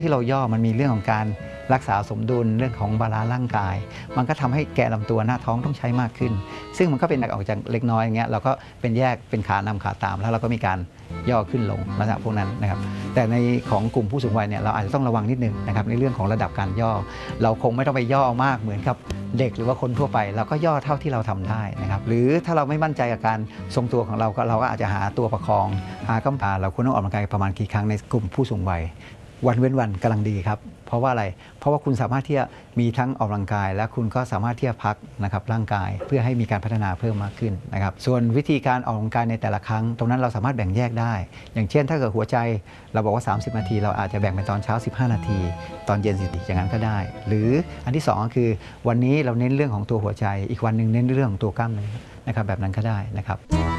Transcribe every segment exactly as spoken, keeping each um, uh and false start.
ที่เราย่อมันมีเรื่องของการรักษาสมดุลเรื่องของบาลานซ์ร่างกายมันก็ทำให้แกะลำตัวหน้าท้องต้องใช้มากขึ้นซึ่งมันก็เป็นออกจากเล็กน้อยอย่างเงี้ยเราก็เป็นแยกเป็นขานำขาตามแล้วเราก็มีการย่อขึ้นลงลักษณะพวกนั้นนะครับแต่ในของกลุ่มผู้สูงวัยเนี่ยเราอาจจะต้องระวังนิดนึงนะครับในเรื่องของระดับการย่อเราคงไม่ต้องไปย่อมากเหมือนกับเด็กหรือว่าคนทั่วไปเราก็ย่อเท่าที่เราทำได้นะครับหรือถ้าเราไม่มั่นใจกับการทรงตัวของเราก็เราก็อาจจะหาตัวประคองหากำปาเราควรต้องออกกำลังกายประมาณกี่ครั้งในกลุ่มผู้สูงวัยวันเว้นวันกำลังดีครับเพราะว่าอะไรเพราะว่าคุณสามารถที่จะมีทั้งออกกำลังกายและคุณก็สามารถที่จะพักนะครับร่างกายเพื่อให้มีการพัฒนาเพิ่มมากขึ้นนะครับส่วนวิธีการออกกำลังกายในแต่ละครั้งตรงนั้นเราสามารถแบ่งแยกได้อย่างเช่นถ้าเกิดหัวใจเราบอกว่าสามสิบนาทีเราอาจจะแบ่งเป็นตอนเช้าสิบห้านาทีตอนเย็นสิบอย่างนั้นก็ได้หรืออันที่สองก็คือวันนี้เราเน้นเรื่องของตัวหัวใจอีกวันหนึ่งเน้นเรื่องของตัวกล้ามเนื้อนะครับแบบนั้นก็ได้นะครับ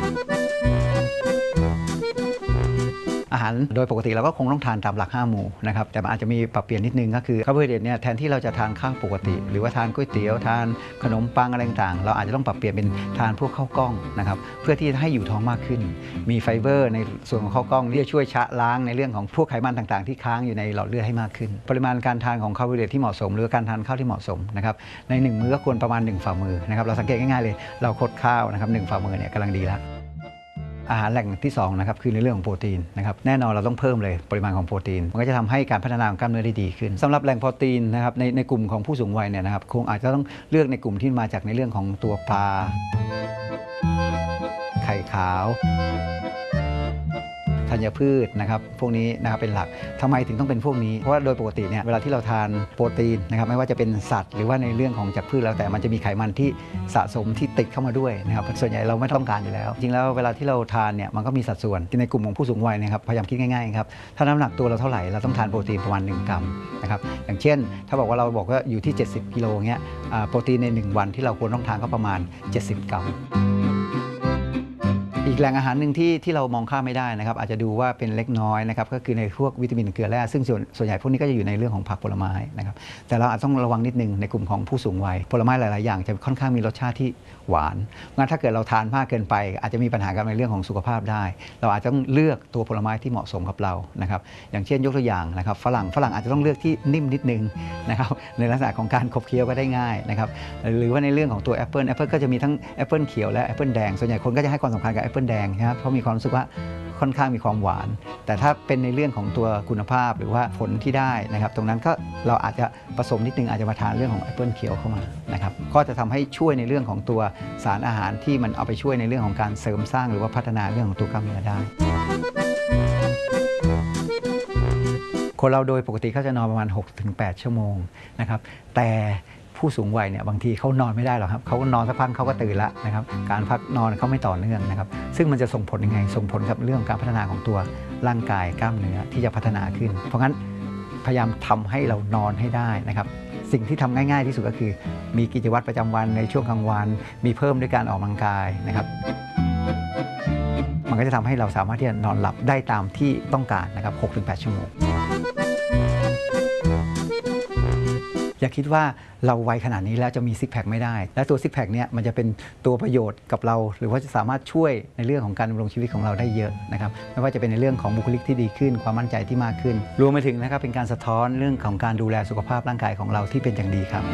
อาหารโดยปกติเราก็คงต้องทานตามหลักห้าหมู่นะครับแต่มันอาจจะมีปรับเปลี่ยนนิดนึงก็คือคาร์โบไฮเดรตเนี่ยแทนที่เราจะทานข้าวปกติหรือว่าทานก๋วยเตี๋ยวทานขนมปังอะไรต่างๆเราอาจจะต้องปรับเปลี่ยนเป็นทานพวกข้าวกล้องนะครับเพื่อที่จะให้อยู่ท้องมากขึ้นมีไฟเบอร์ในส่วนของข้าวกล้องที่จะช่วยชะล้างในเรื่องของพวกไขมันต่างๆที่ค้างอยู่ในหลอดเลือดให้มากขึ้นปริมาณการทานของคาร์โบไฮเดรตที่เหมาะสมหรือการทานข้าวที่เหมาะสมนะครับในหนึ่งมื้อก็ควรประมาณหนึ่งฝ่ามือนะครับเราสังเกตง่ายๆเลยเราคดข้าวนะครับหนึ่งฝ่ามือเนี่ยกำลังดีแล้วอาหารแหล่งที่สองนะครับคือในเรื่องของโปรตีนนะครับแน่นอนเราต้องเพิ่มเลยปริมาณของโปรตีนมันก็จะทำให้การพัฒนาของกล้ามเนื้อได้ดีขึ้นสำหรับแหล่งโปรตีนนะครับในในกลุ่มของผู้สูงวัยเนี่ยนะครับคงอาจจะต้องเลือกในกลุ่มที่มาจากในเรื่องของตัวปลาไข่ขาวธัญพืชนะครับพวกนี้นะครับเป็นหลักทำไมถึงต้องเป็นพวกนี้เพราะว่าโดยปกติเนี่ยเวลาที่เราทานโปรตีนนะครับไม่ว่าจะเป็นสัตว์หรือว่าในเรื่องของจากพืชแล้วแต่มันจะมีไขมันที่สะสมที่ติดเข้ามาด้วยนะครับส่วนใหญ่เราไม่ต้องการอยู่แล้วจริงแล้วเวลาที่เราทานเนี่ยมันก็มีสัดส่วนในกลุ่มของผู้สูงวัยนะครับพยายามคิดง่ายๆครับถ้าน้ำหนักตัวเราเท่าไหร่เราต้องทานโปรตีนประมาณหนึ่งกรัมนะครับอย่างเช่นถ้าบอกว่าเราบอกว่าอยู่ที่เจ็ดสิบกิโลเงี้ยโปรตีนในหนึ่งวันที่เราควรต้องทานก็ประมาณเจ็ดสิบกรัมอีกแหล่งอาหารหนึ่งที่ที่เรามองข้ามไม่ได้นะครับอาจจะดูว่าเป็นเล็กน้อยนะครับก็คือในพวกวิตามินเกลือแร่ซึ่งส่วนส่วนใหญ่พวกนี้ก็จะอยู่ในเรื่องของผักผลไม้นะครับแต่เราอาจต้องระวังนิดนึงในกลุ่มของผู้สูงวัยผลไม้หลายๆอย่างจะค่อนข้างมีรสชาติที่หวานงั้นถ้าเกิดเราทานมากเกินไปอาจจะมีปัญหากับในเรื่องของสุขภาพได้เราอาจจะต้องเลือกตัวผลไม้ที่เหมาะสมกับเรานะครับอย่างเช่นยกตัวอย่างนะครับฝรั่งฝรั่งอาจจะต้องเลือกที่นิ่มนิดนึงนะครับในลักษณะของการขบเคี้ยวก็ได้ง่ายนะครับหรือว่าในเรื่องของตัวแอปเปิลแอปเปิลก็จะมีทั้งแอปเปิลเขียวและแอปเปิลแดงส่วนใหญ่คนก็จะให้ความสำคัญกับแอปเปิลแดงนะครับเพราะมีความรู้สึกว่าค่อนข้างมีความหวานแต่ถ้าเป็นในเรื่องของตัวคุณภาพหรือว่าผลที่ได้นะครับตรงนั้นก็เราอาจจะผสมนิดนึงอาจจะมาทานเรื่องของแอปเปิลเขียวเข้ามานะครับก็จะทำให้ช่วยในเรื่องของตัวสารอาหารที่มันเอาไปช่วยในเรื่องของการเสริมสร้างหรือว่าพัฒนาเรื่องของตัวกล้ามเนื้อได้คนเราโดยปกติเขาจะนอนประมาณ หกถึงแปด ชั่วโมงนะครับแต่ผู้สูงวัยเนี่ยบางทีเขานอนไม่ได้หรอกครับเขานอนสักพักเขาก็ตื่นแล้วนะครับการพักนอนเขาไม่ต่อเนื่องนะครับซึ่งมันจะส่งผลยังไงส่งผลกับเรื่องการพัฒนาของตัวร่างกายกล้ามเนื้อที่จะพัฒนาขึ้นเพราะงั้นพยายามทำให้เรานอนให้ได้นะครับสิ่งที่ทำง่ายๆที่สุดก็คือมีกิจวัตรประจำวันในช่วงกลางวันมีเพิ่มด้วยการออกกำลังกายนะครับมันก็จะทำให้เราสามารถที่จะนอนหลับได้ตามที่ต้องการนะครับ หกถึงแปด ชั่วโมงอย่าคิดว่าเราวัยขนาดนี้แล้วจะมีซิกแพคไม่ได้และตัวซิกแพคเนี่ยมันจะเป็นตัวประโยชน์กับเราหรือว่าจะสามารถช่วยในเรื่องของการดำรงชีวิตของเราได้เยอะนะครับไม่ว่าจะเป็นในเรื่องของบุคลิกที่ดีขึ้นความมั่นใจที่มากขึ้นรวมไปถึงนะครับเป็นการสะท้อนเรื่องของการดูแลสุขภาพร่างกายของเราที่เป็นอย่างดีครับ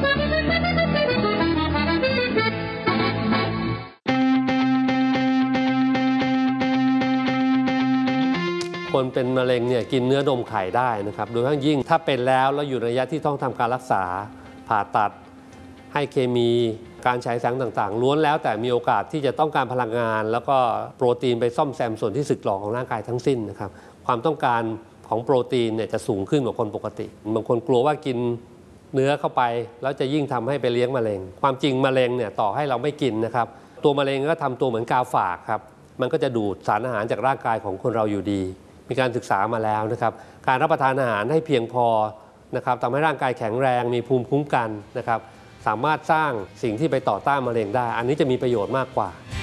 คนเป็นมะเร็งเนี่ยกินเนื้อนมไข่ได้นะครับโดยเฉพาะยิ่งถ้าเป็นแล้วแล้วอยู่ในระยะที่ต้องทำการรักษาผ่าตัดให้เคมีการฉายแสงต่างๆล้วนแล้วแต่มีโอกาสที่จะต้องการพลังงานแล้วก็โปรตีนไปซ่อมแซมส่วนที่สึกหรอของร่างกายทั้งสิ้นนะครับความต้องการของโปรตีนเนี่ยจะสูงขึ้นกว่าคนปกติบางคนกลัวว่ากินเนื้อเข้าไปแล้วจะยิ่งทำให้ไปเลี้ยงมะเร็งความจริงมะเร็งเนี่ยต่อให้เราไม่กินนะครับตัวมะเร็งก็ทำตัวเหมือนกาฝากครับมันก็จะดูดสารอาหารจากร่างกายของคนเราอยู่ดีมีการศึกษามาแล้วนะครับการรับประทานอาหารให้เพียงพอนะครับทำให้ร่างกายแข็งแรงมีภูมิคุ้มกันนะครับสามารถสร้างสิ่งที่ไปต่อต้านมะเร็งได้อันนี้จะมีประโยชน์มากกว่า